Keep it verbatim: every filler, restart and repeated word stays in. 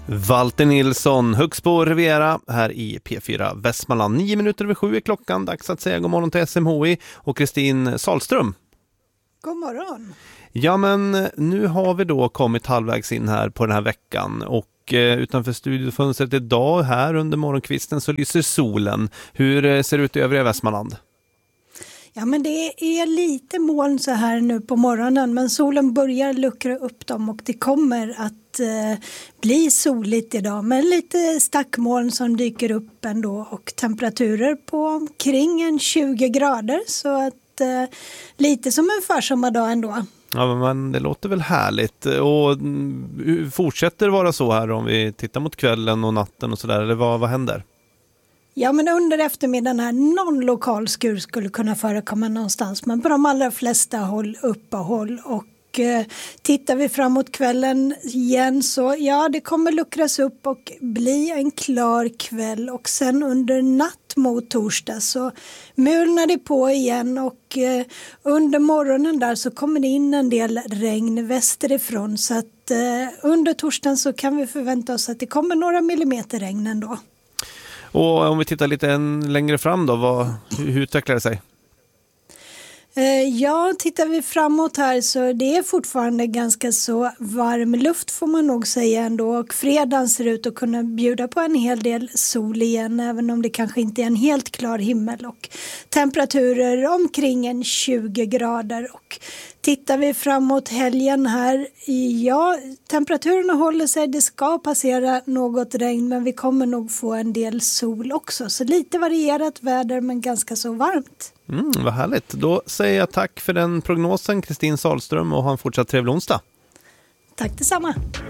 Walter Nilsson, högst på Riviera här i P fyra Västmanland. Nio minuter över sju är klockan. Dags att säga god morgon till S M H I och Kristin Salström. God morgon. Ja, men nu har vi då kommit halvvägs in här på den här veckan och eh, utanför studiofönstret idag här under morgonkvisten så lyser solen. Hur eh, ser det ut i övriga Västmanland? Ja, men det är lite moln så här nu på morgonen, men solen börjar luckra upp dem och det kommer att eh, bli soligt idag med lite stackmoln som dyker upp ändå och temperaturer på omkring en tjugo grader, så att eh, lite som en försommardag ändå. Ja, men det låter väl härligt. Och mm, fortsätter det vara så här om vi tittar mot kvällen och natten och sådär, eller vad, vad händer? Ja, men under eftermiddagen här, någon lokal skur skulle kunna förekomma någonstans, men på de allra flesta håll uppehåll. Och eh, tittar vi framåt kvällen igen så ja, det kommer luckras upp och bli en klar kväll, och sen under natt mot torsdag så mulnar det på igen, och eh, under morgonen där så kommer det in en del regn västerifrån, så att eh, under torsdagen så kan vi förvänta oss att det kommer några millimeter regn ändå. Och om vi tittar lite en längre fram då, vad, hur utvecklar det sig? Ja, tittar vi framåt här så det är fortfarande ganska så varm luft får man nog säga ändå, och fredagen ser ut att kunna bjuda på en hel del sol igen, även om det kanske inte är en helt klar himmel, och temperaturer omkring en tjugo grader. Och tittar vi framåt helgen här, ja, temperaturerna håller sig, det ska passera något regn, men vi kommer nog få en del sol också, så lite varierat väder men ganska så varmt. Mm, vad härligt. Då säger jag tack för den prognosen, Kristin Salström, och ha en fortsatt trevlig onsdag. Tack detsamma.